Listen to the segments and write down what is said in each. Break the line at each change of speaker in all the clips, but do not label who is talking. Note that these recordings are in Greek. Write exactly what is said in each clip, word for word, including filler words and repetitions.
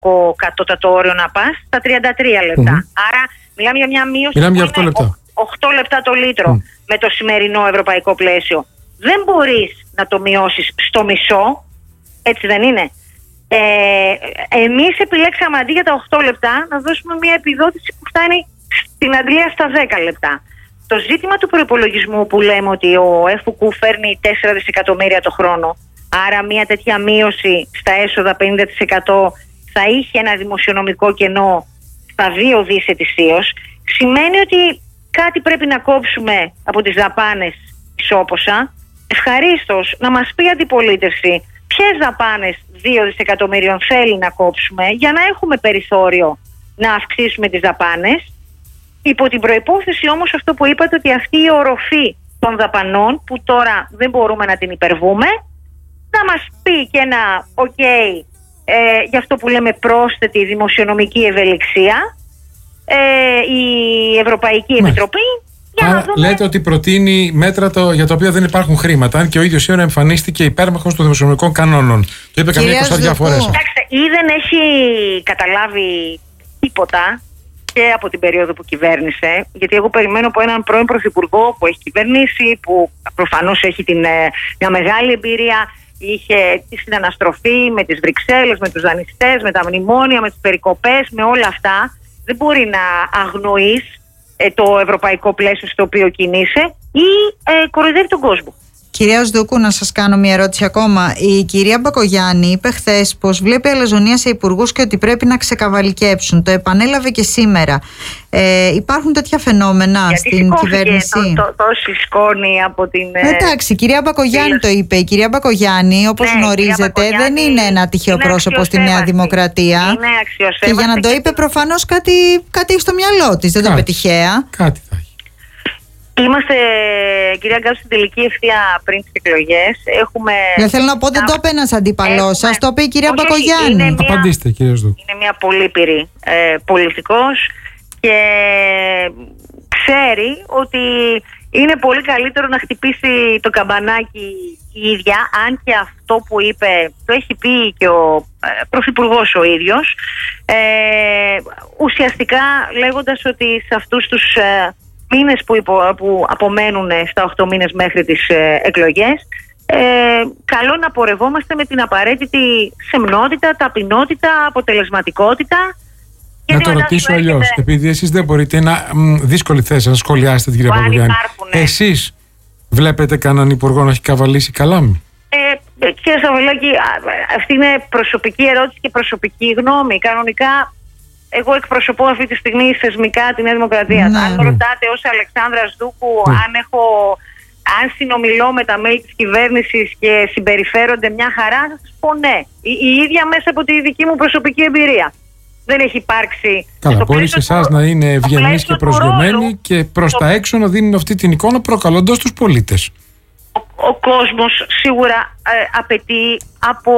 κατώτατο όριο να πας στα τριάντα τρία λεπτά. Mm-hmm. Άρα μιλάμε για μια μείωση
μιλάμε για
οκτώ λεπτά. οκτώ λεπτά το λίτρο mm. με το σημερινό ευρωπαϊκό πλαίσιο. Δεν μπορείς να το μειώσεις στο μισό, έτσι δεν είναι? Ε, εμείς επιλέξαμε αντί για τα οκτώ λεπτά να δώσουμε μια επιδότηση που φτάνει στην Αγγλία στα δέκα λεπτά. Το ζήτημα του προϋπολογισμού που λέμε ότι ο ΕΦΟΚΟΥ φέρνει τέσσερα δισεκατομμύρια το χρόνο, άρα μια τέτοια μείωση στα έσοδα πενήντα τοις εκατό θα είχε ένα δημοσιονομικό κενό στα δύο δις ετησίως, σημαίνει ότι κάτι πρέπει να κόψουμε από τις δαπάνες ισόποσα. Ευχαρίστως να μας πει η αντιπολίτευση ποιες δαπάνες δύο δισεκατομμύριων θέλει να κόψουμε για να έχουμε περιθώριο να αυξήσουμε τις δαπάνες. Υπό την προϋπόθεση όμως αυτό που είπατε, ότι αυτή η οροφή των δαπανών που τώρα δεν μπορούμε να την υπερβούμε, να μας πει και ένα οκ okay, ε, για αυτό που λέμε πρόσθετη δημοσιονομική ευελιξία ε, η Ευρωπαϊκή Επιτροπή. Για
Άρα,
να δούμε...
λέτε ότι προτείνει μέτρα το, για τα οποία δεν υπάρχουν χρήματα, αν και ο ίδιος σήμερα εμφανίστηκε υπέρμαχος των δημοσιονομικών κανόνων. Το είπε καμία εικοσαριά φορές.
Κοιτάξτε, ή δεν έχει καταλάβει τίποτα και από την περίοδο που κυβέρνησε, γιατί εγώ περιμένω από έναν πρώην πρωθυπουργό που έχει κυβερνήσει, που προφανώς έχει την, μια μεγάλη εμπειρία, είχε τη συναναστροφή με τις Βρυξέλλες, με τους δανειστές, με τα μνημόνια, με τις περικοπές, με όλα αυτά. Δεν μπορεί να αγνοείς ε, το ευρωπαϊκό πλαίσιο στο οποίο κινείσαι ή ε, κοροϊδεύει τον κόσμο.
Κυρία Σδούκου, να σας κάνω μια ερώτηση ακόμα. Η κυρία Μπακογιάννη είπε χθες πως βλέπει αλαζονία σε υπουργούς και ότι πρέπει να ξεκαβαλικέψουν. Το επανέλαβε και σήμερα. Ε, υπάρχουν τέτοια φαινόμενα
γιατί
στην κυβέρνηση?
Το, το, τόση σκόνη από την...
Εντάξει, η κυρία Μπακογιάννη το είπε. Η κυρία Μπακογιάννη, όπως ναι, γνωρίζετε, δεν είναι ένα τυχαίο πρόσωπο στη Νέα Δημοκρατία.
Είναι αξιοσέβαστη.
Και για να το είπε, προφανώς κάτι, κάτι έχει στο μυαλό της. Δεν το είπε τυχαία.
Κάτι θα έχει.
Είμαστε, κυρία Γκάου, στην τελική ευθεία πριν τις εκλογές. Έχουμε...
Δεν θέλω να πω, δεν το είπε ένας αντίπαλός σας, το είπε η κυρία Μπακογιάννη.
Μια...
Απαντήστε, κύριε Σδούκου.
Είναι μια πολύπειρη ε, πολιτικός και ξέρει ότι είναι πολύ καλύτερο να χτυπήσει το καμπανάκι η ίδια, αν και αυτό που είπε το έχει πει και ο ε, πρωθυπουργός ο ίδιος, ε, ουσιαστικά λέγοντας ότι σε αυτούς τους ε, μήνες που, υπο, που απομένουν στα οκτώ μήνες μέχρι τις ε, εκλογές, ε, καλό να πορευόμαστε με την απαραίτητη σεμνότητα, ταπεινότητα, αποτελεσματικότητα.
Να το ρωτήσω αλλιώς, έχετε... επειδή εσείς δεν μπορείτε, είναι δύσκολη θέση να σχολιάσετε την κυρία Μπακογιάννη. Εσείς βλέπετε κανέναν υπουργό να έχει καβαλήσει καλάμι?
Ε, κύριε Σαββελάκη, αυτή είναι προσωπική ερώτηση και προσωπική γνώμη. Κανονικά εγώ εκπροσωπώ αυτή τη στιγμή θεσμικά τη Νέα Δημοκρατία. Ναι. Αν ρωτάτε ως Αλεξάνδρα Σδούκου, ναι. αν, έχω, αν συνομιλώ με τα μέλη της κυβέρνησης και συμπεριφέρονται μια χαρά, θα σας πω ναι. Η, η ίδια μέσα από τη δική μου προσωπική εμπειρία. Δεν έχει υπάρξει.
Καλά, μπορεί σε εσάς να είναι ευγενείς και προσγειωμένοι και προς το... τα έξω να δίνουν αυτή την εικόνα προκαλώντας τους πολίτες.
Ο, ο κόσμος σίγουρα ε, απαιτεί από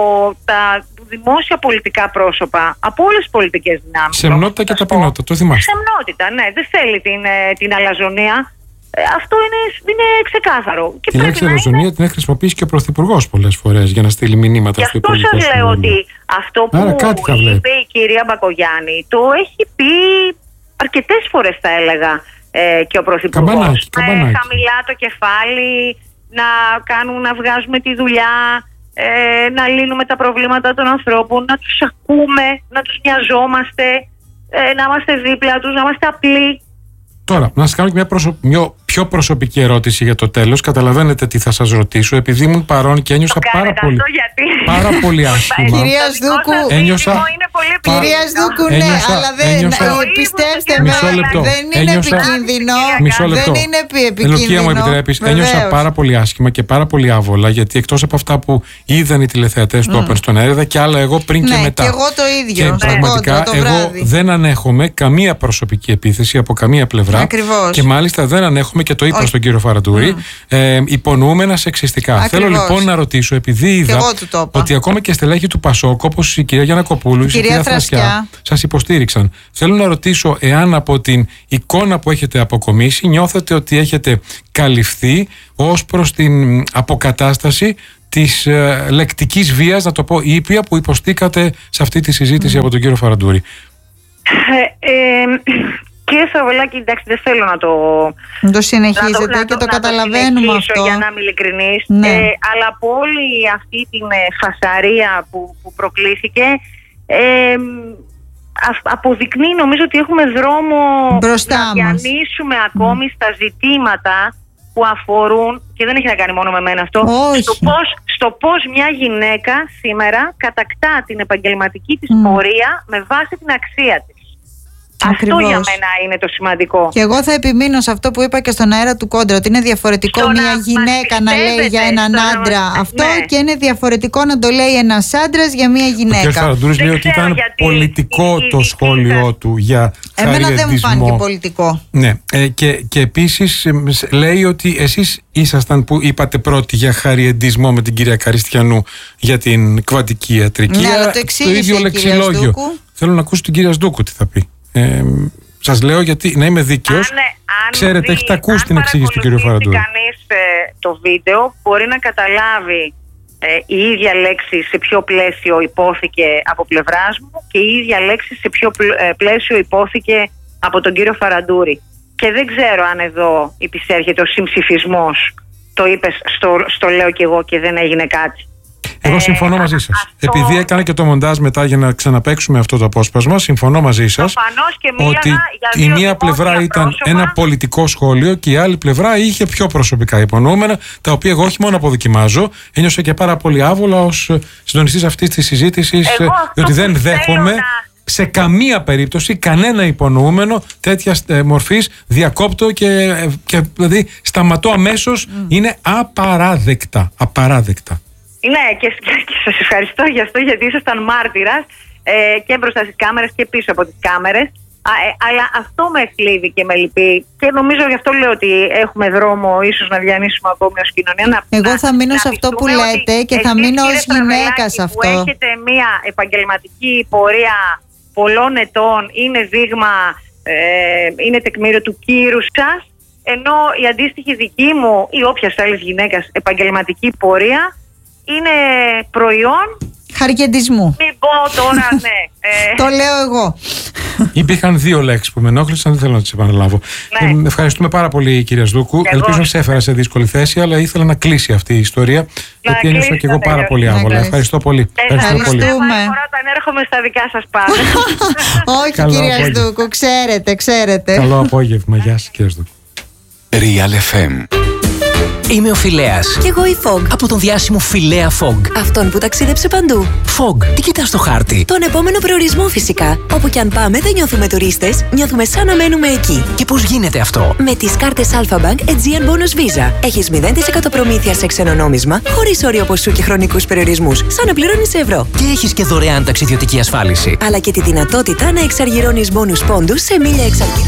τα δημόσια πολιτικά πρόσωπα, από όλες τις πολιτικές δυνάμεις.
Σεμνότητα και ταπεινότητα, το θυμάστε.
Σεμνότητα, ναι, δεν θέλει την, την αλαζονία. Ε, αυτό είναι, είναι ξεκάθαρο. Και
την λέξη αλαζονία είναι... την έχει χρησιμοποιήσει και ο Πρωθυπουργός πολλές φορές για να στείλει μηνύματα στο υπουργικό
συμβούλιο. Γι' αυτό σας λέω ότι αυτό που
Άρα,
είπε η κυρία Μπακογιάννη το έχει πει αρκετές φορές, θα έλεγα, ε, και ο Πρωθυπουργός.
Καμπανάκι, καμπανάκι.
Με χαμηλά το κεφάλι, να κάνουν, να βγάζουμε τη δουλειά, ε, να λύνουμε τα προβλήματα των ανθρώπων, να τους ακούμε, να τους νοιαζόμαστε, ε, να είμαστε δίπλα τους, να είμαστε απλοί.
Τώρα, να σας κάνω και μια, προσω... μια πιο προσωπική ερώτηση για το τέλος. Καταλαβαίνετε τι θα σας ρωτήσω, επειδή ήμουν παρόν και ένιωσα πάρα πολύ, πάρα πολύ άσχημα.
Κυρία Σδούκου,
ένιωσα...
Κυρία Σδούκου, ναι,
ένιωσα...
αλλά δεν...
ένιωσα...
πιστέψτε με, δεν είναι
ένιωσα...
επικίνδυνο.
Μισό λεπτό.
Δεν είναι επικίνδυνο.
Ελοκία μου επιτρέπεις. Ένιωσα πάρα πολύ άσχημα και πάρα πολύ άβολα, γιατί εκτός από αυτά που είδαν οι τηλεθεατές του mm. Open στον αέρα, και άλλα εγώ πριν
ναι,
και μετά.
Και εγώ το ίδιο.
Και πραγματικά
το, το
εγώ δεν ανέχομαι καμία προσωπική επίθεση από καμία πλευρά.
Ακριβώς.
Και μάλιστα δεν ανέχομαι, και το είπα Όχι. στον κύριο Φαραντούρη, mm. ε, υπονοούμενα σεξιστικά. Θέλω λοιπόν να ρωτήσω, επειδή είδα ότι ακόμα και στελέχη του Πασόκ, όπως η κυρία Γιαννακοπούλου, η κυρία Θρασκιά, σας υποστήριξαν. Θέλω να ρωτήσω εάν από την εικόνα που έχετε αποκομίσει νιώθετε ότι έχετε καλυφθεί ως προς την αποκατάσταση της ε, λεκτικής βίας, να το πω ήπια, που υποστήκατε σε αυτή τη συζήτηση mm. από τον κύριο Φαραντούρη.
Ε, ε, Κύριε Στραβελάκη, εντάξει, δεν θέλω να το,
το συνεχίζετε να το, και το, το καταλαβαίνουμε
να το
αυτό.
Για να είμαι ειλικρινής.
Ναι.
Ε, αλλά από όλη αυτή την φασαρία που, που προκλήθηκε, ε, αποδεικνύει νομίζω ότι έχουμε δρόμο
μπροστά
να διανύσουμε ακόμη mm. στα ζητήματα που αφορούν, και δεν έχει να κάνει μόνο με μένα αυτό, στο πώς, στο πώς μια γυναίκα σήμερα κατακτά την επαγγελματική της mm. πορεία με βάση την αξία της. Ακριβώς. Αυτό για μένα είναι το σημαντικό.
Και εγώ θα επιμείνω σε αυτό που είπα και στον αέρα του Κόντρα, ότι είναι διαφορετικό στο μια γυναίκα να λέει για έναν άντρα να... αυτό ναι. και είναι διαφορετικό να το λέει ένας άντρας για μια γυναίκα.
Ο κ. Φαραντούρης λέει ότι ήταν πολιτικό η, το η, σχόλιο η, του για χαριεντισμό.
Εμένα δεν μου φάνηκε πολιτικό.
Ναι. Ε, και, και επίσης λέει ότι εσείς ήσασταν που είπατε πρώτοι για χαριεντισμό με την κυρία Καριστιανού για την κβαντική ιατρική.
Ναι, αλλά το
το ίδιο λεξιλόγιο. Θέλω να ακούσω την κυρία Σντούκου τι θα πει. Ε, σας λέω γιατί να είμαι δίκαιος.
Αν, αν
ξέρετε, δει, έχετε ακούσει την εξήγηση του κ. Φαραντούρη.
Αν κανείς ε, το βίντεο μπορεί να καταλάβει ε, η ίδια λέξη σε ποιο πλαίσιο υπόθηκε από πλευράς μου και η ίδια λέξη σε ποιο πλαίσιο υπόθηκε από τον κύριο Φαραντούρη. Και δεν ξέρω αν εδώ υπησέρχεται ο συμψηφισμός. Το είπες, στο, στο λέω κι εγώ και δεν έγινε κάτι.
Εγώ συμφωνώ μαζί σας. Αυτό... Επειδή έκανα και το μοντάζ μετά για να ξαναπαίξουμε αυτό το απόσπασμα, συμφωνώ μαζί σας ότι η μία πλευρά ήταν πρόσωπα. Ένα πολιτικό σχόλιο και η άλλη πλευρά είχε πιο προσωπικά υπονοούμενα, τα οποία εγώ όχι μόνο αποδοκιμάζω, ένιωσα και πάρα πολύ άβολα ως συντονιστής αυτής της συζήτησης, διότι δεν δέχομαι να... σε καμία περίπτωση κανένα υπονοούμενο τέτοια μορφής, διακόπτω και, και δηλαδή σταματώ αμέσως. Mm. Είναι απαράδεκτα. Απαράδεκτα.
Ναι, και, και σας ευχαριστώ για αυτό, γιατί ήσασταν μάρτυρας ε, και μπροστά στις κάμερες και πίσω από τις κάμερες. Α, ε, αλλά αυτό με θλίβει και με λυπεί. Και νομίζω γι' αυτό λέω ότι έχουμε δρόμο ίσως να διανύσουμε ακόμη ως κοινωνία. Να,
Εγώ θα
να,
μείνω
να
σε αυτό που λέτε και θα μείνω ως γυναίκα σε αυτό.
Που έχετε μια επαγγελματική πορεία πολλών ετών, είναι δείγμα, ε, είναι τεκμήριο του κύρους σας, ενώ η αντίστοιχη δική μου ή όποιας άλλης γυναίκας επαγγελματική πορεία είναι προϊόν
χαριεντισμού.
Μην πω τώρα, ναι. Ε...
Το λέω εγώ.
Υπήρχαν δύο λέξεις που με ενόχλησαν, δεν θέλω να τις επαναλάβω. Ναι. Ε, ευχαριστούμε πάρα πολύ, κυρία Σντούκου. Ελπίζω να σε έφερα σε δύσκολη θέση, αλλά ήθελα να κλείσει αυτή η ιστορία. Γιατί ένιωσα και εγώ πάρα πολύ άβολα. Ευχαριστώ πολύ.
Ευχαριστούμε. Όταν έρχομαι στα δικά σας πάντα.
Όχι, κυρία Σντούκου, ξέρετε, ξέρετε.
Καλό απόγευμα. Γεια σας, κυρία Σντούκου.
Real εφ εμ. Είμαι ο Φιλέας.
Κι εγώ η Φογ.
Από τον διάσημο Φιλέα Φογ.
Αυτόν που ταξίδεψε παντού.
Φογ, τι κοιτάς στο χάρτη?
Τον επόμενο προορισμό φυσικά. Όπου κι αν πάμε δεν νιώθουμε τουρίστες, νιώθουμε σαν να μένουμε εκεί.
Και πώς γίνεται αυτό?
Με τις κάρτες Alpha Bank Aegean Bonus Visa. Έχεις μηδέν τοις εκατό προμήθεια σε ξένο νόμισμα, χωρίς όριο ποσού και χρονικούς περιορισμούς, σαν να πληρώνεις σε ευρώ.
Και έχεις και δωρεάν ταξιδιωτική ασφάλιση.
Αλλά και τη δυνατότητα να εξαργυρώνεις bonus πόντους σε μίλια εξαρκή.